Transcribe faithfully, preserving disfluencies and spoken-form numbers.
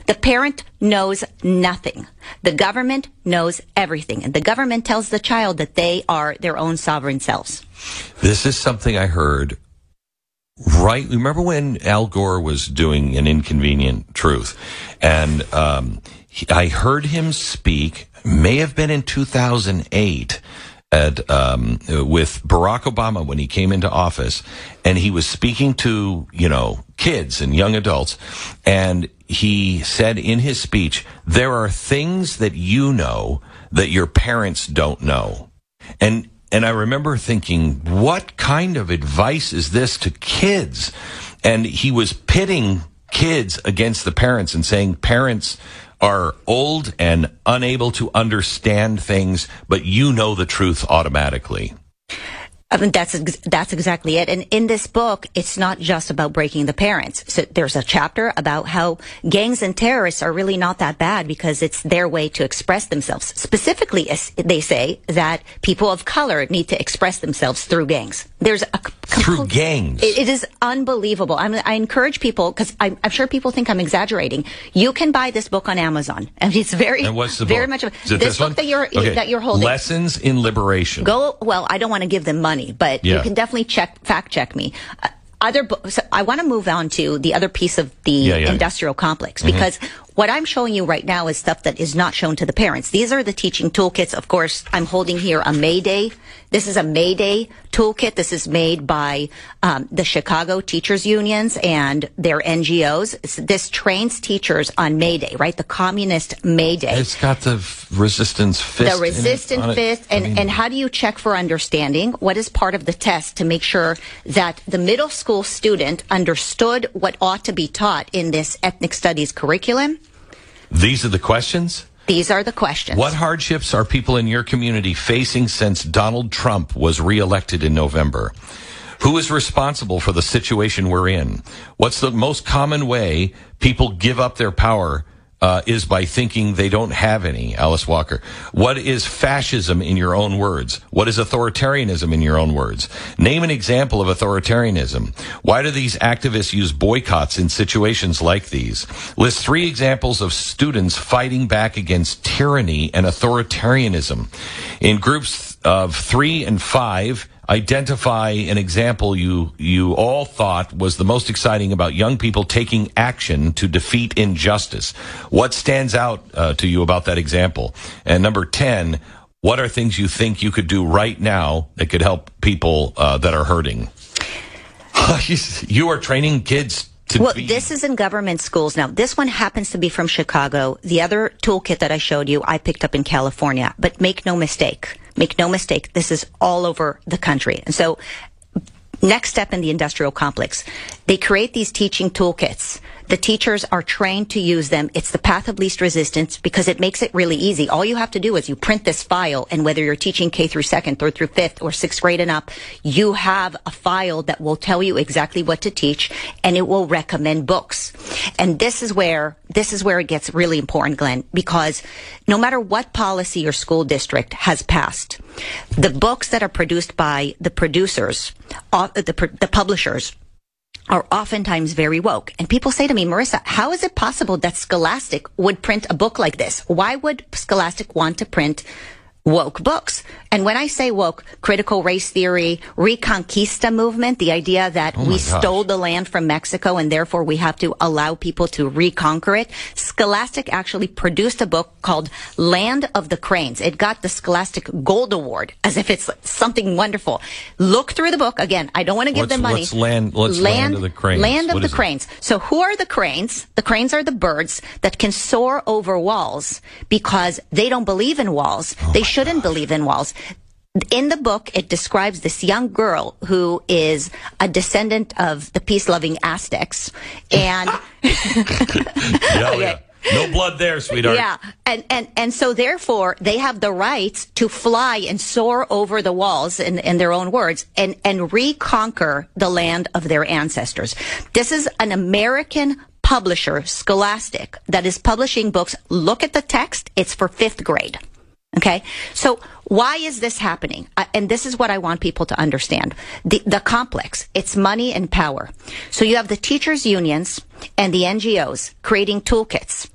The parent knows nothing. The government knows everything. And the government tells the child that they are their own sovereign selves. This is something I heard, right? Remember when Al Gore was doing An Inconvenient Truth? And um, he, I heard him speak, may have been in two thousand eight, at um, with Barack Obama when he came into office, and he was speaking to, you know, kids and young adults, and he said in his speech, there are things that you know that your parents don't know. And and I remember thinking, what kind of advice is this to kids? And he was pitting kids against the parents and saying parents are old and unable to understand things, but you know the truth automatically. I mean, that's ex- that's exactly it. And in this book, it's not just about breaking the parents. So there's a chapter about how gangs and terrorists are really not that bad because it's their way to express themselves. Specifically, they say that people of color need to express themselves through gangs. There's a compl- through gangs. It, it is unbelievable. I'm, I encourage people, because I'm, I'm sure people think I'm exaggerating. You can buy this book on Amazon, and it's very, and what's the very book? much of Is it this, this book one? that you're Okay. that you're holding. Lessons in Liberation. Go. Well, I don't want to give them money. But yeah. you can definitely check, fact check me. Uh, other, bo- so I want to move on to the other piece of the yeah, yeah, industrial yeah. complex, Mm-hmm. because what I'm showing you right now is stuff that is not shown to the parents. These are the teaching toolkits. Of course, I'm holding here a Mayday. This is a Mayday toolkit. This is made by um, the Chicago Teachers Unions and their N G Os. This trains teachers on Mayday, right? The communist Mayday. It's got the f- resistance fist. The resistant fist. And, and how do you check for understanding? What is part of the test to make sure that the middle school student understood what ought to be taught in this ethnic studies curriculum? These are the questions? These are the questions. What hardships are people in your community facing since Donald Trump was reelected in November? Who is responsible for the situation we're in? What's the most common way people give up their power uh, is by thinking they don't have any, Alice Walker. What is fascism in your own words? What is authoritarianism in your own words? Name an example of authoritarianism. Why do these activists use boycotts in situations like these? List three examples of students fighting back against tyranny and authoritarianism. In groups of three and five, identify an example you you all thought was the most exciting about young people taking action to defeat injustice. What stands out uh, to you about that example? And number ten, what are things you think you could do right now that could help people uh, that are hurting? You are training kids to well, be... this is in government schools. Now, this one happens to be from Chicago. The other toolkit that I showed you, I picked up in California. But make no mistake, make no mistake, this is all over the country. And so, next step in the industrial complex, they create these teaching toolkits. The teachers are trained to use them. It's the path of least resistance because it makes it really easy. All you have to do is you print this file, and whether you're teaching K through second, third through fifth, or sixth grade and up, you have a file that will tell you exactly what to teach, and it will recommend books. And this is where this is where it gets really important, Glenn, because no matter what policy your school district has passed, the books that are produced by the producers, uh, the, the publishers, are oftentimes very woke. And people say to me, Marissa, how is it possible that Scholastic would print a book like this? Why would Scholastic want to print woke books? And when I say woke, critical race theory, Reconquista movement, the idea that oh we gosh. stole the land from Mexico and therefore we have to allow people to reconquer it. Scholastic actually produced a book called Land of the Cranes. It got the Scholastic Gold Award, as if it's something wonderful. Look through the book. Again, I don't want to give what's, them money. What's land, what's land, land of the Cranes? Land of what the Cranes. It? So who are the cranes? The cranes are the birds that can soar over walls because they don't believe in walls. Oh they shouldn't believe in walls. In the book, it describes this young girl who is a descendant of the peace-loving Aztecs, and yeah, okay. yeah. No blood there, sweetheart. Yeah, and, and, and so therefore they have the right to fly and soar over the walls, in, in their own words, and, and reconquer the land of their ancestors. This is an American publisher, Scholastic, that is publishing books. Look at the text. It's for fifth grade. Okay, so why is this happening? Uh, and this is what I want people to understand. The, the complex, it's money and power. So you have the teachers' unions and the N G Os creating toolkits.